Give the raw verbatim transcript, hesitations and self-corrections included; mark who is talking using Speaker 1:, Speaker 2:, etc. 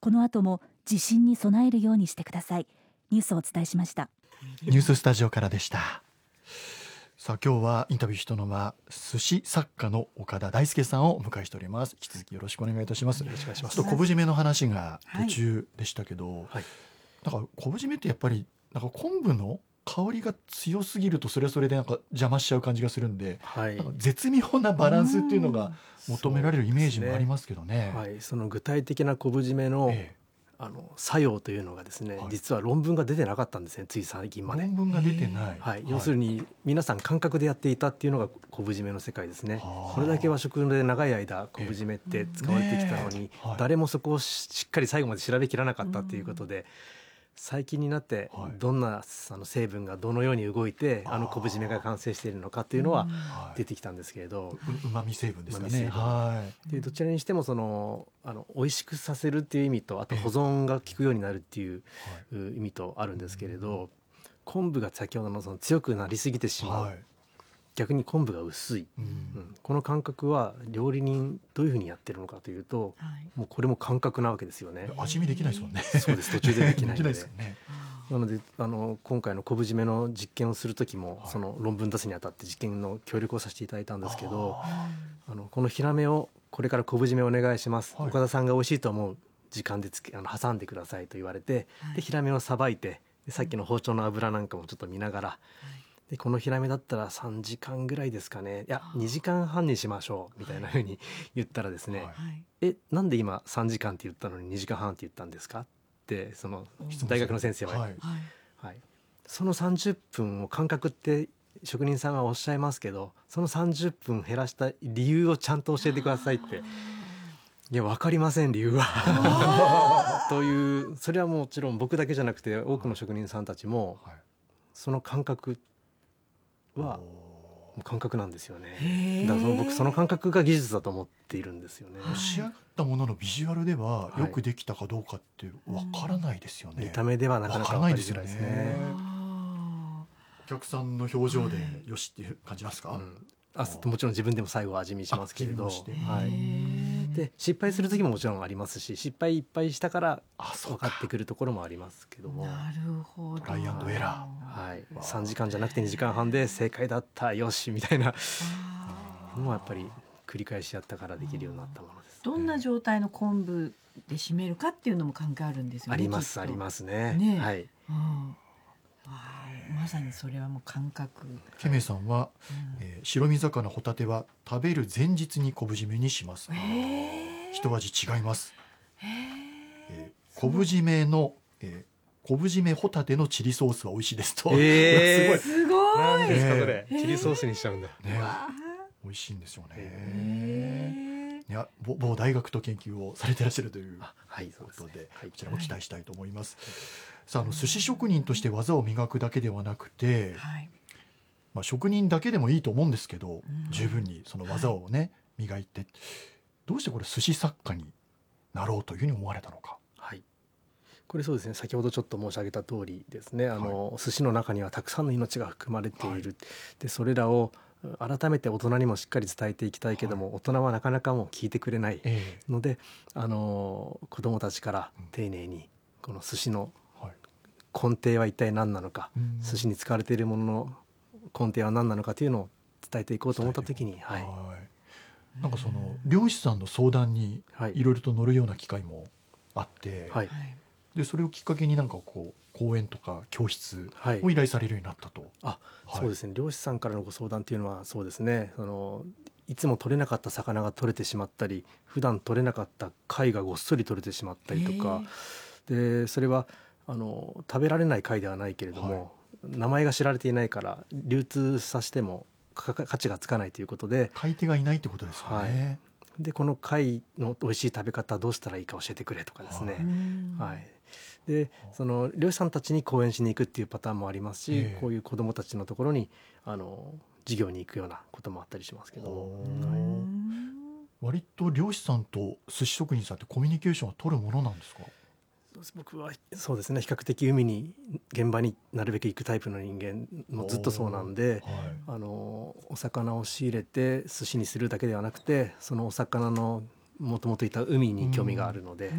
Speaker 1: この後も地震に備えるようにしてください。ニュースをお伝えしました。
Speaker 2: ニューススタジオからでした。さあ今日はインタビュー人の間、寿司作家の岡田大輔さんをお迎えしております。引き続きよろしくお願いいたします。
Speaker 3: よろしくお願いします。
Speaker 2: ちょっと昆布締めの話が途中でしたけど、はい、なんか昆布締めってやっぱりなんか昆布の香りが強すぎるとそれはそれでなんか邪魔しちゃう感じがするんで、はい、なんか絶妙なバランスっていうのが求められるイメージもありますけどね。
Speaker 3: はい、その具体的な昆布締めの、ええあの作用というのがですね、はい、実は論文が出てなかったんですね、つい最近まで。
Speaker 2: 論文が出てない、
Speaker 3: はい、要するに皆さん感覚でやっていたっていうのが昆布締めの世界ですね。これだけ和食で長い間昆布締めって使われてきたのに、はい、誰もそこをしっかり最後まで調べきらなかったということで、最近になってどんなあの成分がどのように動いてあの昆布締めが完成しているのかというのは出てきたんですけれど、
Speaker 2: うまみ成分ですかね。はい、
Speaker 3: でどちらにしてもそのあの美味しくさせるっていう意味と、あと保存が効くようになるっていう意味とあるんですけれど、昆布が先ほどのその強くなりすぎてしまう、はい、逆に昆布が薄い、うんうん、この感覚は料理人どういうふうにやってるのかというと、はい、もうこれも感覚なわけですよね。
Speaker 2: 味見できないですもんね。
Speaker 3: そうです、途中でできないので
Speaker 2: ですよね。
Speaker 3: なのであの今回の昆布締めの実験をする時も、はい、その論文出すにあたって実験の協力をさせていただいたんですけど、ああのこのヒラメをこれから昆布締めお願いします、はい、岡田さんが美味しいと思う時間でつけあの挟んでくださいと言われて、はい、でヒラメをさばいて、でさっきの包丁の油なんかもちょっと見ながら、はい、でこのヒラメだったらさんじかんぐらいですかね、いやにじかんはんにしましょうみたいなふうに言ったらですね、はい、えなんで今さんじかんって言ったのににじかんはんって言ったんですかってその大学の先生は、はいはい、そのさんじゅっぷんを感覚って職人さんはおっしゃいますけど、そのさんじゅっぷん減らした理由をちゃんと教えてくださいって、いや分かりません理由はという、それはもちろん僕だけじゃなくて多くの職人さんたちもその感覚は感覚なんですよね。だからその僕その感覚が技術だと思っているんですよね。
Speaker 2: 仕上がったもののビジュアルではよくできたかどうかってわからないですよね、
Speaker 3: 見た目ではなかなか分かりづらいですね。
Speaker 2: お客さんの表情でよしって感じますか？うん、
Speaker 3: あもちろん自分でも最後は味見しますけれど、はい、で失敗する時ももちろんありますし、失敗いっぱいしたから分かってくるところもありますけども、
Speaker 1: なるほど、
Speaker 2: トライアンドエラ
Speaker 3: ー、はい、さんじかんじゃなくてにじかんはんで正解だったよしみたいなのはやっぱり繰り返しやったからできるようになったものです。
Speaker 4: どんな状態の昆布で締めるかっていうのも関係あるんですよね。
Speaker 3: ありますありますね。
Speaker 4: ね、
Speaker 3: はい、
Speaker 4: うん、まさにそれはもう感覚。
Speaker 2: ケメさんは、うんえー、白身魚ホタテは食べる前日に昆布締めにします。一味違います。えー、昆布締めの、えー、昆布締めホタテのチリソースは美味しいですと、
Speaker 3: えー、
Speaker 4: すごい
Speaker 3: 何ですかそれ、えー、チリソースにしちゃうんだ、
Speaker 2: ね、美味しいんですよね。えーいや某大学と研究をされていらっしゃるということで、こちらも期待したいと思います。はい、さあ、あの寿司職人として技を磨くだけではなくて、はいまあ、職人だけでもいいと思うんですけど、うん、十分にその技をね、はい、磨いて、どうしてこれ寿司作家になろうというふうに思われたのか。
Speaker 3: はい、これそうですね、先ほどちょっと申し上げた通りですね、あの、はい、寿司の中にはたくさんの命が含まれている、はい、でそれらを改めて大人にもしっかり伝えていきたいけども、はい、大人はなかなかもう聞いてくれないので、えー、あの子どもたちから丁寧にこの寿司の根底は一体何なのか、うん、寿司に使われているものの根底は何なのかというのを伝えていこうと思った時に、はいはい、
Speaker 2: なんかその漁師さんの相談にいろいろと乗るような機会もあって、はい、でそれをきっかけになんかこう講演とか教室を依頼されるようになったと。
Speaker 3: はい、あ、はい、そうですね、漁師さんからのご相談というのはそうですね、そのいつも取れなかった魚が取れてしまったり、普段取れなかった貝がごっそり取れてしまったりとかで、それはあの食べられない貝ではないけれども、はい、名前が知られていないから流通させても価値がつかないということで、
Speaker 2: 買い手がいないってことですよね。
Speaker 3: はい、でこの貝の美味しい食べ方どうしたらいいか教えてくれとかですね、はいはい、でその漁師さんたちに講演しに行くっていうパターンもありますし、えー、こういう子どもたちのところにあの授業に行くようなこともあったりしますけど、はい、
Speaker 2: 割と漁師さんと寿司職人さんってコミュニケーションは取るものなんですか？
Speaker 3: 僕はそうですね、比較的海に現場になるべく行くタイプの人間もずっとそうなんで、はい、あのお魚を仕入れて寿司にするだけではなくて、そのお魚のもともといた海に興味があるので、